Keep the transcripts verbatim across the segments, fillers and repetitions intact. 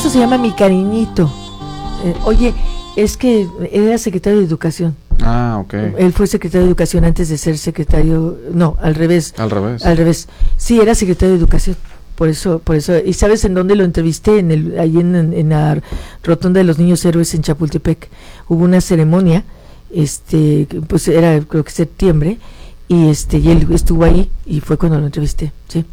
maestro se llama Mi Cariñito. Eh, oye, es que era secretario de Educación. Ah, ok. Él fue secretario de Educación antes de ser secretario, no, al revés. Al revés. Al revés. Sí, era secretario de Educación. Por eso, por eso. ¿Y sabes en dónde lo entrevisté? En el, ahí en, en la Rotonda de los Niños Héroes en Chapultepec. Hubo una ceremonia, este, pues era creo que septiembre, y este, y él estuvo ahí y fue cuando lo entrevisté, sí.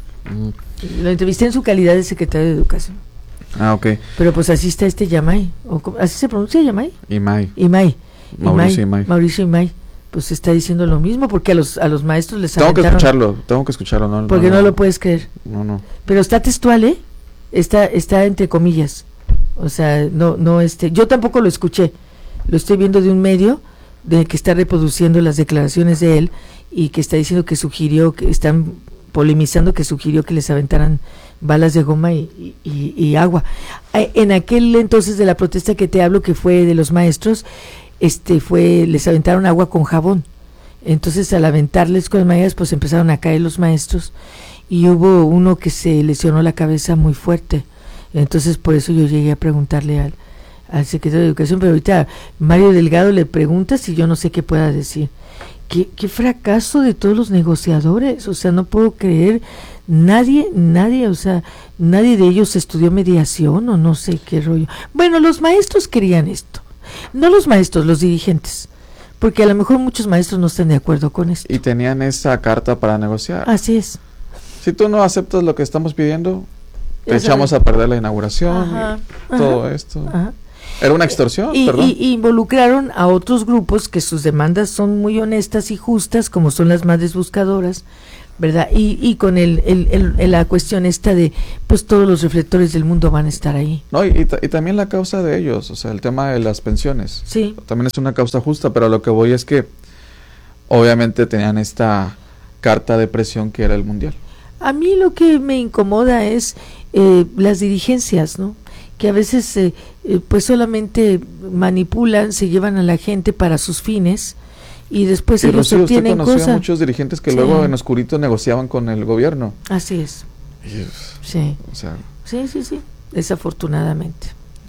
Mm. Lo entrevisté en su calidad de secretario de Educación. Ah, ok. Pero pues así está este Yamay, o ¿así se pronuncia Yamay? Imay. Imay. Mauricio Imay. Mauricio Imay. Pues está diciendo lo mismo, porque a los a los maestros les tengo que escucharlo, tengo que escucharlo, no, porque no, no, no lo puedes creer. No, no. Pero está textual, ¿eh? Está está entre comillas. O sea, no no este, yo tampoco lo escuché. Lo estoy viendo de un medio de que está reproduciendo las declaraciones de él y que está diciendo que sugirió, que están polemizando que sugirió que les aventaran balas de goma y, y, y agua. En aquel entonces de la protesta que te hablo, que fue de los maestros, este fue, les aventaron agua con jabón. Entonces al aventarles con maestras, pues empezaron a caer los maestros y hubo uno que se lesionó la cabeza muy fuerte. Entonces por eso yo llegué a preguntarle al, al secretario de Educación, pero ahorita Mario Delgado le pregunta si yo no sé qué pueda decir. ¿Qué, qué fracaso de todos los negociadores? O sea, no puedo creer, nadie, nadie, o sea, nadie de ellos estudió mediación o no sé qué rollo. Bueno, los maestros querían esto. No los maestros, los dirigentes, porque a lo mejor muchos maestros no están de acuerdo con esto. Y tenían esa carta para negociar. Así es. Si tú no aceptas lo que estamos pidiendo, te Ya echamos sabes. a perder la inauguración, Ajá, y todo ajá, esto. Ajá. Era una extorsión, Y, perdón. y, y involucraron a otros grupos que sus demandas son muy honestas y justas, como son las madres buscadoras, ¿verdad? Y, y con el, el, el, el- la cuestión esta de, pues todos los reflectores del mundo van a estar ahí. No, y, y, ta- y también la causa de ellos, o sea, el tema de las pensiones. Sí. También es una causa justa, pero a lo que voy es que obviamente tenían esta carta de presión que era el mundial. A mí lo que me incomoda es eh, las dirigencias, ¿no? Que a veces eh, eh, pues solamente manipulan, se llevan a la gente para sus fines y después Y ellos Rocío, usted obtienen conoció a cosas. muchos dirigentes que Sí. luego en oscurito negociaban con el gobierno. Así es. Y, Sí. o sea, Sí, sí, sí. Desafortunadamente.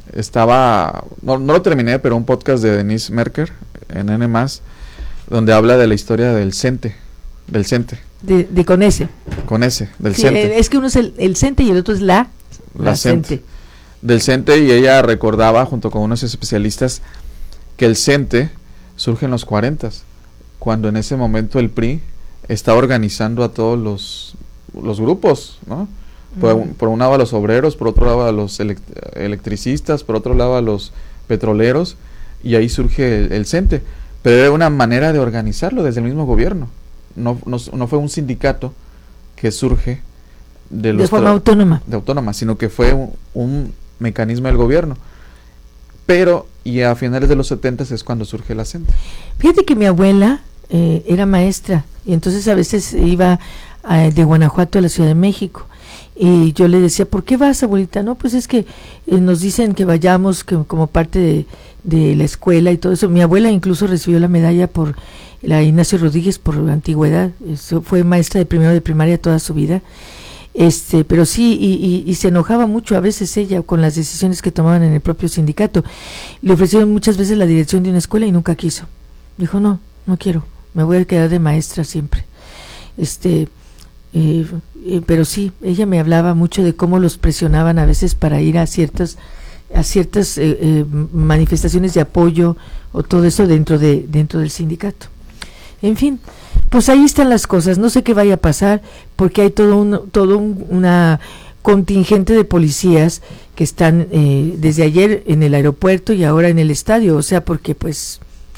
estaba, no, no lo terminé, pero un podcast de Denise Merker en N más, donde habla de la historia del CENTE, del CENTE, De, de con ese. con ese, del Sí, CENTE. eh, es que uno es el, el CENTE y el otro es la, La la CENTE. CENTE. Del CENTE, y ella recordaba junto con unos especialistas que el CENTE surge en los cuarentas, cuando en ese momento el P R I estaba organizando a todos los, los grupos, ¿no? Por, Mm. por un lado a los obreros, por otro lado a los elect- electricistas, por otro lado a los petroleros, y ahí surge el, el CENTE. Pero era una manera de organizarlo desde el mismo gobierno. No, no, no fue un sindicato que surge de, los De forma tra- autónoma. de autónoma, sino que fue un, un mecanismo del gobierno. Pero, y a finales de los setentas es cuando surge la CENTE. Fíjate que mi abuela eh, era maestra y entonces a veces iba a- de Guanajuato a la Ciudad de México y yo le decía, ¿por qué vas, abuelita? No, pues es que eh, nos dicen que vayamos que, como parte de, de la escuela y todo eso. Mi abuela incluso recibió la medalla por la Ignacio Rodríguez por antigüedad. Eso, fue maestra de primero de primaria toda su vida. Este, pero sí, y, y, y se enojaba mucho a veces ella con las decisiones que tomaban en el propio sindicato. Le ofrecieron muchas veces la dirección de una escuela y nunca quiso. Dijo, no, no quiero, me voy a quedar de maestra siempre. Este, eh, eh, pero sí, ella me hablaba mucho de cómo los presionaban a veces para ir a ciertas a ciertas eh, eh, manifestaciones de apoyo o todo eso dentro de dentro del sindicato. En fin, pues ahí están las cosas. No sé qué vaya a pasar porque hay todo un todo un, una contingente de policías que están eh, desde ayer en el aeropuerto y ahora en el estadio, o sea, porque pues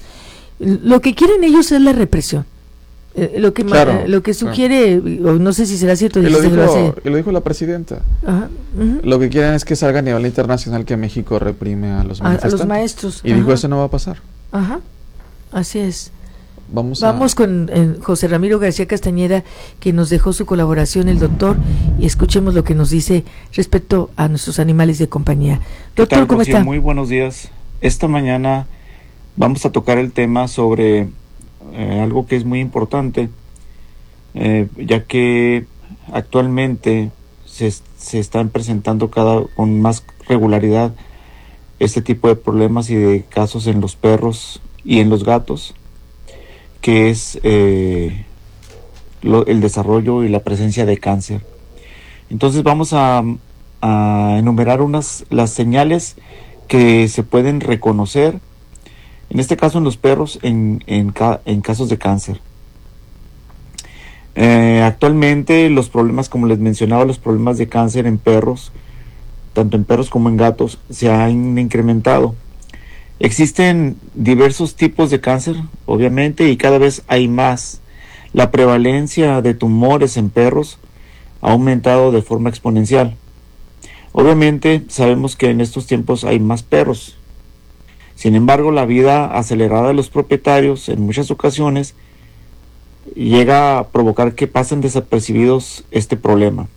lo que quieren ellos es la represión. Eh, lo que ma- Claro, eh, lo que sugiere, o no sé si será cierto, Y lo, dice que lo hace. dijo, y lo dijo la presidenta. Ajá, ujú. Lo que quieren es que salga a nivel internacional que México reprime a los a, a manifestantes. los maestros. Y dijo, Ajá, eso no va a pasar. ajá, así es. Vamos, Vamos a... con eh, José Ramiro García Castañeda, que nos dejó su colaboración, el doctor, y escuchemos lo que nos dice respecto a nuestros animales de compañía. ¿Qué Doctor, tal, ¿cómo Rocío? está? Muy buenos días. Esta mañana vamos a tocar el tema sobre eh, algo que es muy importante, eh, ya que actualmente se, se están presentando cada con más regularidad este tipo de problemas y de casos en los perros y en los gatos, que es eh, lo, el desarrollo y la presencia de cáncer. Entonces vamos a, a enumerar unas las señales que se pueden reconocer, en este caso en los perros, en, en, en casos de cáncer. Eh, actualmente los problemas, como les mencionaba, los problemas de cáncer en perros, tanto en perros como en gatos, se han incrementado. Existen diversos tipos de cáncer, obviamente, y cada vez hay más. La prevalencia de tumores en perros ha aumentado de forma exponencial. Obviamente sabemos que en estos tiempos hay más perros. Sin embargo, la vida acelerada de los propietarios en muchas ocasiones llega a provocar que pasen desapercibidos este problema.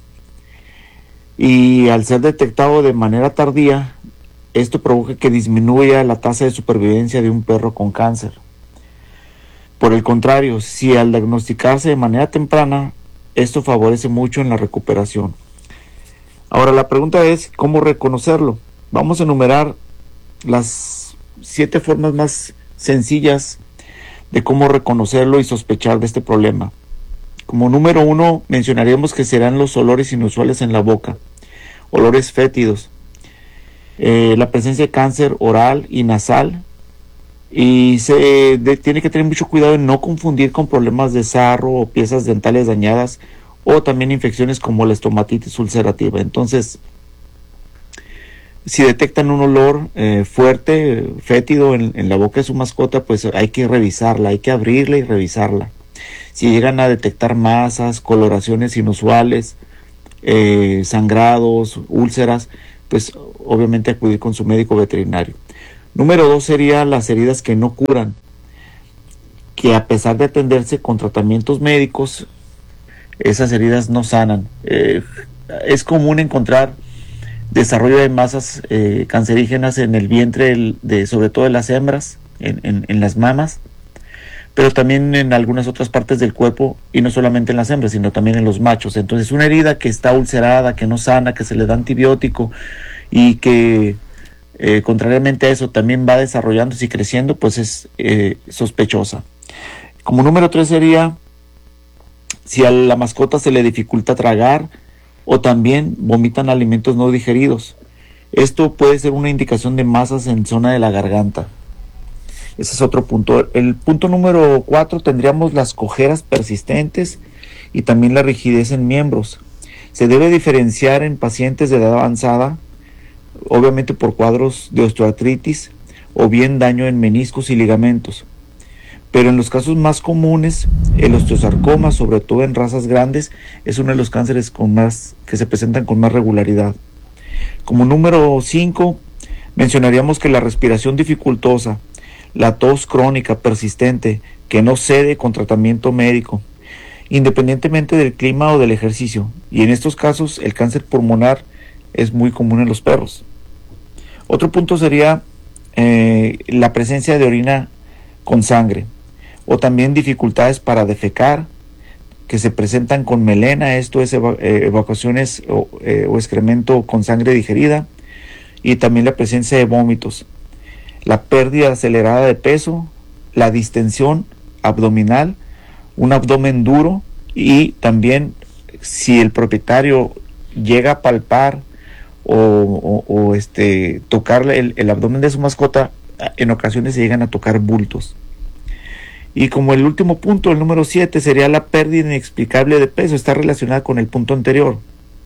Y al ser detectado de manera tardía, esto provoca que disminuya la tasa de supervivencia de un perro con cáncer. Por el contrario, si al diagnosticarse de manera temprana, esto favorece mucho en la recuperación. Ahora la pregunta es, ¿cómo reconocerlo? Vamos a enumerar las siete formas más sencillas de cómo reconocerlo y sospechar de este problema. Como número uno, mencionaríamos que serán los olores inusuales en la boca, olores fétidos, eh, la presencia de cáncer oral y nasal, y se de, tiene que tener mucho cuidado en no confundir con problemas de sarro o piezas dentales dañadas, o también infecciones como la estomatitis ulcerativa. Entonces, si detectan un olor eh, fuerte, fétido en, en la boca de su mascota, pues hay que revisarla, hay que abrirla y revisarla. Si llegan a detectar masas, coloraciones inusuales, eh, sangrados, úlceras, pues obviamente acudir con su médico veterinario. Número dos sería las heridas que no curan, que a pesar de atenderse con tratamientos médicos, esas heridas no sanan. Eh, es común encontrar desarrollo de masas eh, cancerígenas en el vientre, de, sobre todo de las hembras, en, en, en las mamas, pero también en algunas otras partes del cuerpo, y no solamente en las hembras, sino también en los machos. Entonces, una herida que está ulcerada, que no sana, que se le da antibiótico y que eh, contrariamente a eso también va desarrollándose y creciendo, pues es eh, sospechosa. Como número tres sería si a la mascota se le dificulta tragar o también vomitan alimentos no digeridos. Esto puede ser una indicación de masas en zona de la garganta. Ese es otro punto. El punto número cuatro tendríamos las cojeras persistentes y también la rigidez en miembros. Se debe diferenciar en pacientes de edad avanzada, obviamente por cuadros de osteoartritis o bien daño en meniscos y ligamentos. Pero en los casos más comunes, el osteosarcoma, sobre todo en razas grandes, es uno de los cánceres con más, que se presentan con más regularidad. Como número cinco, mencionaríamos que la respiración dificultosa, la tos crónica persistente que no cede con tratamiento médico, independientemente del clima o del ejercicio, y en estos casos el cáncer pulmonar es muy común en los perros. Otro punto sería eh, la presencia de orina con sangre, o también dificultades para defecar, que se presentan con melena, esto es eva- eh, evacuaciones o, eh, o excremento con sangre digerida, y también la presencia de vómitos, la pérdida acelerada de peso, la distensión abdominal, un abdomen duro, y también si el propietario llega a palpar o, o, o este, tocar el, el abdomen de su mascota, en ocasiones se llegan a tocar bultos. Y como el último punto, el número siete, sería la pérdida inexplicable de peso. Está relacionada con el punto anterior.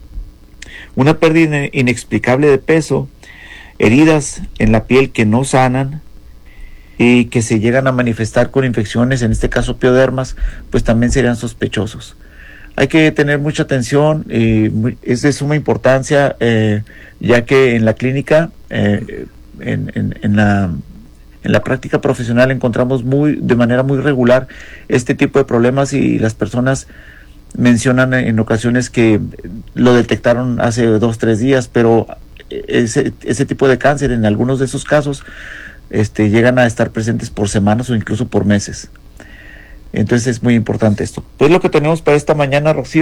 Una pérdida inexplicable de peso, heridas en la piel que no sanan y que se llegan a manifestar con infecciones, en este caso piodermas, pues también serían sospechosos. Hay que tener mucha atención, eh, es de suma importancia, eh, ya que en la clínica, eh, en, en, en la... En la práctica profesional encontramos muy, de manera muy regular este tipo de problemas, y las personas mencionan en ocasiones que lo detectaron hace dos, tres días, pero ese, ese tipo de cáncer en algunos de esos casos este, llegan a estar presentes por semanas o incluso por meses. Entonces es muy importante esto. Pues lo que tenemos para esta mañana, Rocío.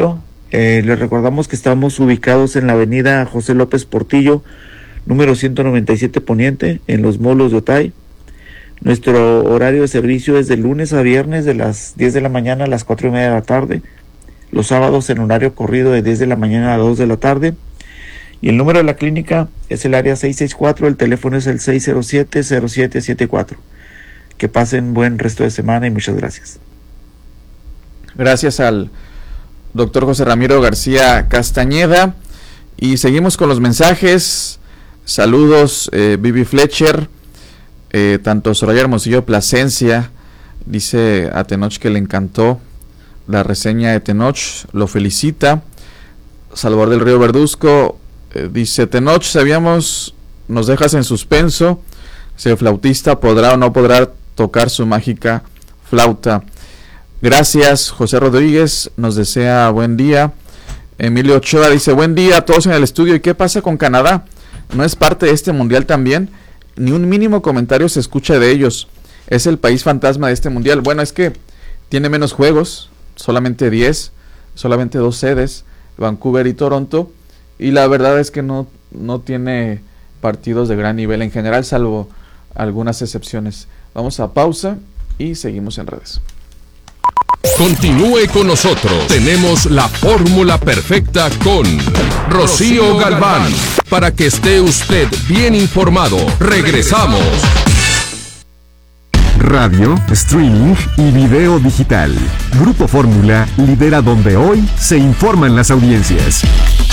Eh, les recordamos que estamos ubicados en la avenida José López Portillo, número ciento noventa y siete Poniente, en Los Molos de Otay. Nuestro horario de servicio es de lunes a viernes de las diez de la mañana a las cuatro y media de la tarde. Los sábados en horario corrido de diez de la mañana a dos de la tarde. Y el número de la clínica es el área seiscientos sesenta y cuatro, el teléfono es el seis cero siete, cero siete siete cuatro. Que pasen buen resto de semana y muchas gracias. Gracias al doctor José Ramiro García Castañeda. Y seguimos con los mensajes. Saludos, eh, Vivi Fletcher, eh, tanto Soraya Hermosillo Plasencia, dice a Tenoch que le encantó la reseña de Tenoch, lo felicita. Salvador del Río Verduzco, eh, dice Tenoch, sabíamos, nos dejas en suspenso, si el flautista podrá o no podrá tocar su mágica flauta. Gracias. José Rodríguez nos desea buen día. Emilio Ochoa dice buen día a todos en el estudio. ¿Y qué pasa con Canadá? ¿No es parte de este mundial también? Ni un mínimo comentario se escucha de ellos. Es el país fantasma de este mundial. Bueno, es que tiene menos juegos, solamente diez, solamente dos sedes, Vancouver y Toronto, y la verdad es que no, no tiene partidos de gran nivel en general, salvo algunas excepciones. Vamos a pausa y seguimos en redes. Continúe con nosotros. Tenemos la fórmula perfecta con Rocío Galván. Para que esté usted bien informado. Regresamos. Radio, streaming y video digital. Grupo Fórmula lidera donde hoy se informan las audiencias.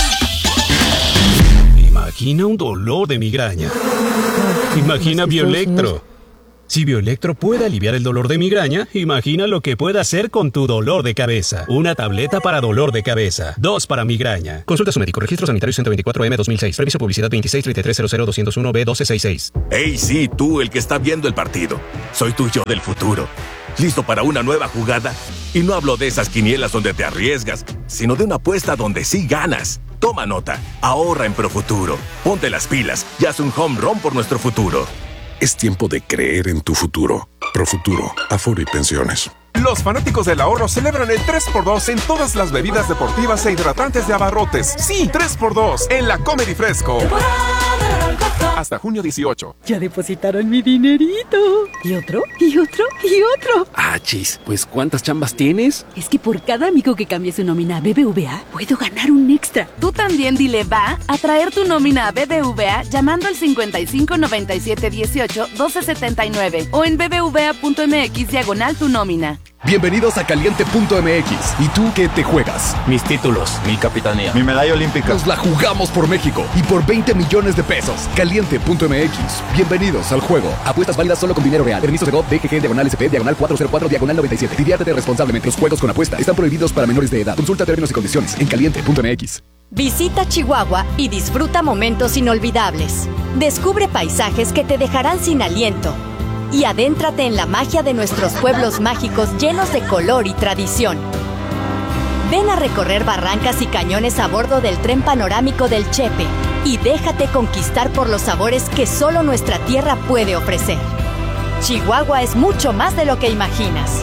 Imagina un dolor de migraña. Imagina Bioelectro. Si Bioelectro puede aliviar el dolor de migraña, imagina lo que puede hacer con tu dolor de cabeza. Una tableta para dolor de cabeza, dos para migraña. Consulta a su médico. Registro Sanitario ciento veinticuatro M dos mil seis. Previso publicidad veintiséis treinta y tres cero cero doscientos uno B doce sesenta y seis. Hey, sí, tú, el que está viendo el partido. Soy tu yo del futuro. ¿Listo para una nueva jugada? Y no hablo de esas quinielas donde te arriesgas, sino de una apuesta donde sí ganas. Toma nota. Ahorra en Profuturo. Ponte las pilas y haz un home run por nuestro futuro. Es tiempo de creer en tu futuro. Profuturo, Afore y Pensiones. Los fanáticos del ahorro celebran el tres por dos en todas las bebidas deportivas e hidratantes de Abarrotes. Sí, tres por dos en la Comedy Fresco. Hasta junio dieciocho. Ya depositaron mi dinerito. ¿Y otro? ¿Y otro? ¿Y otro? Ah, chis, pues ¿cuántas chambas tienes? Es que por cada amigo que cambie su nómina a B B V A, puedo ganar un extra. Tú también dile va a traer tu nómina a B B V A llamando al cincuenta y cinco noventa y siete dieciocho doce setenta y nueve o en bbva.mx diagonal tu nómina. Bienvenidos a Caliente punto M X. ¿Y tú qué te juegas? Mis títulos, mi capitanía, mi medalla olímpica. Nos la jugamos por México y por veinte millones de pesos. Caliente punto M X. Bienvenidos al juego. Apuestas válidas solo con dinero real. Permiso de G O V, D G G, diagonal S P, diagonal cuatrocientos cuatro, diagonal noventa y siete. Diviértete responsablemente. Los juegos con apuesta están prohibidos para menores de edad. Consulta términos y condiciones en Caliente punto M X. Visita Chihuahua y disfruta momentos inolvidables. Descubre paisajes que te dejarán sin aliento. Y adéntrate en la magia de nuestros pueblos mágicos llenos de color y tradición. Ven a recorrer barrancas y cañones a bordo del tren panorámico del Chepe y déjate conquistar por los sabores que solo nuestra tierra puede ofrecer. Chihuahua es mucho más de lo que imaginas.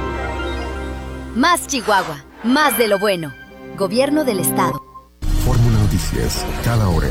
Más Chihuahua, más de lo bueno. Gobierno del Estado. Fórmula Noticias, cada hora.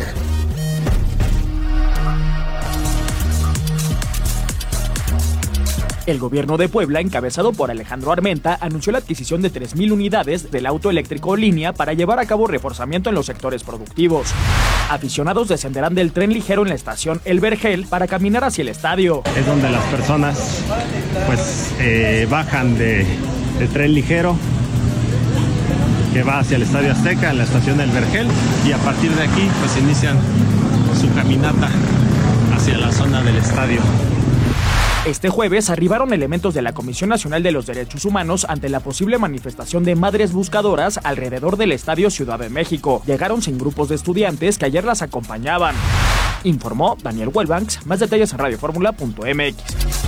El gobierno de Puebla, encabezado por Alejandro Armenta, anunció la adquisición de tres mil unidades del auto eléctrico línea para llevar a cabo reforzamiento en los sectores productivos. Aficionados descenderán del tren ligero en la estación El Vergel para caminar hacia el estadio. Es donde las personas pues eh, bajan de, del tren ligero que va hacia el Estadio Azteca, en la estación El Vergel, y a partir de aquí pues inician su caminata hacia la zona del estadio. Este jueves arribaron elementos de la Comisión Nacional de los Derechos Humanos ante la posible manifestación de madres buscadoras alrededor del Estadio Ciudad de México. Llegaron sin grupos de estudiantes que ayer las acompañaban. Informó Daniel Huelbanks. Más detalles en radio fórmula punto m x.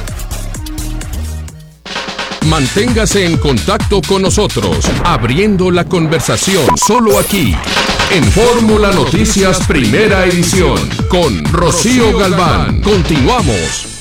Manténgase en contacto con nosotros, abriendo la conversación solo aquí, en Fórmula Noticias Primera Edición, con Rocío Galván. Continuamos.